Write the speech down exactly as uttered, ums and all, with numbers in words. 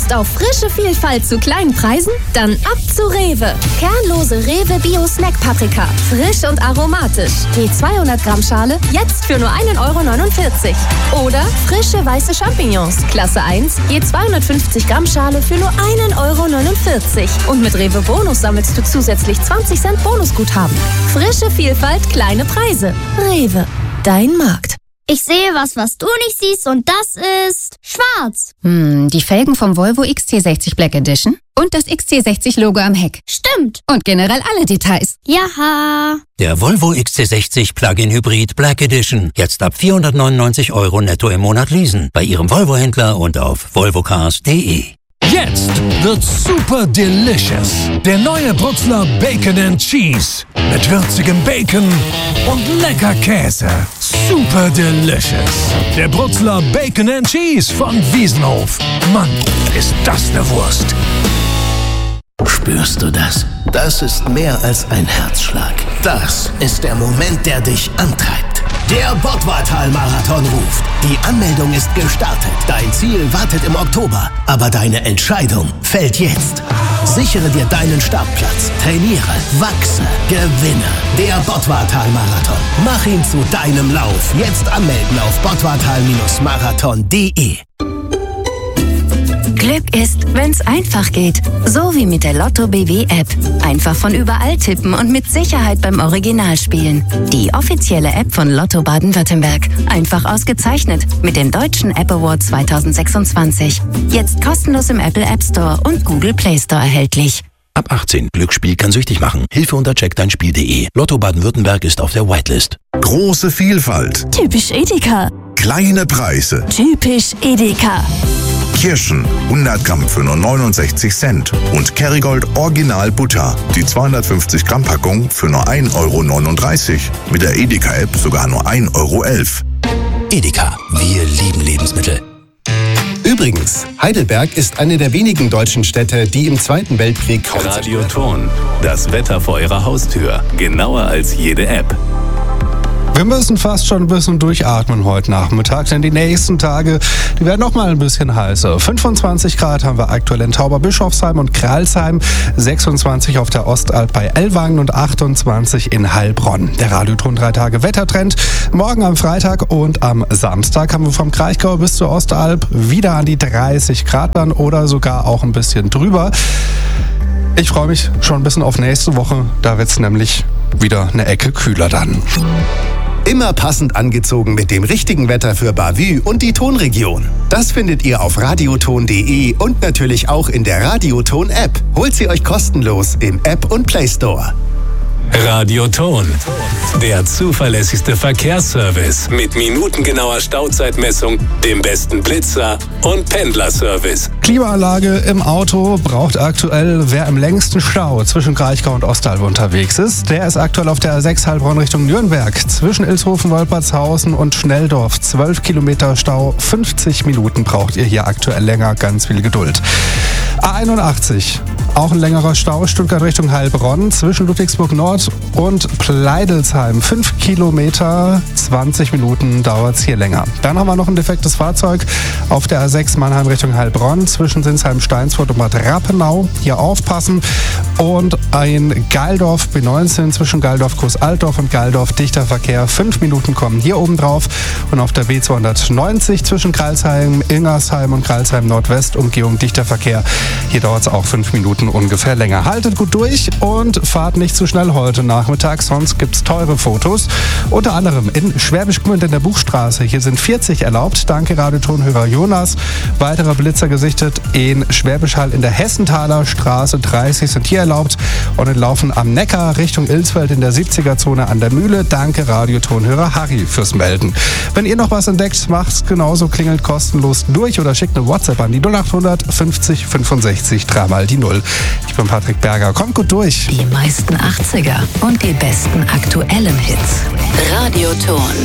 Lust auf frische Vielfalt zu kleinen Preisen? Dann ab zu Rewe. Kernlose Rewe Bio Snack Paprika. Frisch und aromatisch. Je zweihundert Gramm Schale jetzt für nur ein Euro neunundvierzig. Oder frische weiße Champignons. Klasse eins. Je zweihundertfünfzig Gramm Schale für nur ein Euro neunundvierzig. Und mit Rewe Bonus sammelst du zusätzlich zwanzig Cent Bonusguthaben. Frische Vielfalt, kleine Preise. Rewe. Dein Markt. Ich sehe was, was du nicht siehst, und das ist schwarz. Hm, die Felgen vom Volvo X C sechzig Black Edition und das X C sechzig Logo am Heck. Stimmt. Und generell alle Details. Jaha. Der Volvo X C sechzig Plug-in Hybrid Black Edition. Jetzt ab vierhundertneunundneunzig Euro netto im Monat leasen. Bei Ihrem Volvo-Händler und auf volvocars punkt de. Jetzt wird super delicious. Der neue Brutzler Bacon and Cheese. Mit würzigem Bacon und lecker Käse. Super delicious. Der Brutzler Bacon and Cheese von Wiesenhof. Mann, ist das eine Wurst. Spürst du das? Das ist mehr als ein Herzschlag. Das ist der Moment, der dich antreibt. Der Bottwartal-Marathon ruft. Die Anmeldung ist gestartet. Dein Ziel wartet im Oktober. Aber deine Entscheidung fällt jetzt. Sichere dir deinen Startplatz. Trainiere, wachse, gewinne. Der Bottwartal-Marathon. Mach ihn zu deinem Lauf. Jetzt anmelden auf bottwartal Marathon punkt de. Glück ist, wenn's einfach geht. So wie mit der Lotto B W App. Einfach von überall tippen und mit Sicherheit beim Original spielen. Die offizielle App von Lotto Baden-Württemberg. Einfach ausgezeichnet mit dem Deutschen App Award zweitausendsechsundzwanzig. Jetzt kostenlos im Apple App Store und Google Play Store erhältlich. Ab achtzehn. Glücksspiel kann süchtig machen. Hilfe unter check dein Spiel punkt de. Lotto Baden-Württemberg ist auf der Whitelist. Große Vielfalt. Typisch Edeka. Kleine Preise. Typisch Edeka. Kirschen, hundert Gramm für nur neunundsechzig Cent. Und Kerrygold Original Butter, die zweihundertfünfzig Gramm Packung für nur ein Euro neununddreißig. Mit der Edeka-App sogar nur ein Euro elf. Edeka, wir lieben Lebensmittel. Übrigens, Heidelberg ist eine der wenigen deutschen Städte, die im Zweiten Weltkrieg... Radioton, das Wetter vor Ihrer Haustür. Genauer als jede App. Wir müssen fast schon ein bisschen durchatmen heute Nachmittag, denn die nächsten Tage, die werden noch mal ein bisschen heißer. fünfundzwanzig Grad haben wir aktuell in Tauberbischofsheim und Kralsheim, sechsundzwanzig auf der Ostalb bei Ellwangen und achtundzwanzig in Heilbronn. Der Radioton drei Tage Wettertrend. Morgen am Freitag und am Samstag haben wir vom Kraichgau bis zur Ostalb wieder an die dreißig Grad dann oder sogar auch ein bisschen drüber. Ich freue mich schon ein bisschen auf nächste Woche, da wird es nämlich wieder eine Ecke kühler dann. Immer passend angezogen mit dem richtigen Wetter für Bavü und die Tonregion. Das findet ihr auf radioton punkt de und natürlich auch in der Radioton-App. Holt sie euch kostenlos im App und Play Store. Radioton, der zuverlässigste Verkehrsservice mit minutengenauer Stauzeitmessung, dem besten Blitzer und Pendlerservice. Klimaanlage im Auto braucht aktuell, wer im längsten Stau zwischen Kraichgau und Ostalb unterwegs ist. Der ist aktuell auf der A sechs Heilbronn Richtung Nürnberg. Zwischen Ilshofen, Wolpertshausen und Schnelldorf. zwölf Kilometer Stau, fünfzig Minuten braucht ihr hier aktuell länger. Ganz viel Geduld. A einundachtzig, auch ein längerer Stau, Stuttgart Richtung Heilbronn, zwischen Ludwigsburg Nord und Pleidelsheim. fünf Kilometer, zwanzig Minuten dauert es hier länger. Dann haben wir noch ein defektes Fahrzeug auf der A sechs Mannheim Richtung Heilbronn, zwischen Sinsheim-Steinsfurt und Bad Rappenau. Hier aufpassen. Und ein Geildorf B neunzehn zwischen Geildorf-Groß-Altdorf und Geildorf, dichter Verkehr. Fünf Minuten kommen hier oben drauf. Und auf der B zweihundertneunzig zwischen Kralsheim, Ingersheim und Kralsheim Nordwest, Umgehung dichter Verkehr. Hier dauert es auch fünf Minuten ungefähr länger. Haltet gut durch und fahrt nicht zu schnell heute Nachmittag, sonst gibt es teure Fotos. Unter anderem in Schwäbisch Gmünd in der Buchstraße. Hier sind vierzig erlaubt. Danke Radiotonhörer Jonas. Weitere Blitzer gesichtet in Schwäbisch Hall in der Hessenthaler Straße. dreißig sind hier erlaubt. Und in Laufen am Neckar Richtung Ilsfeld in der siebziger-Zone an der Mühle. Danke Radiotonhörer Harry fürs Melden. Wenn ihr noch was entdeckt, macht's genauso, klingelt kostenlos durch oder schickt eine WhatsApp an die null achthundert fünfzig fünfundsechzig dreimal die null. Ich bin Patrick Berger. Kommt gut durch. Die meisten achtziger und die besten aktuellen Hits. Radioton.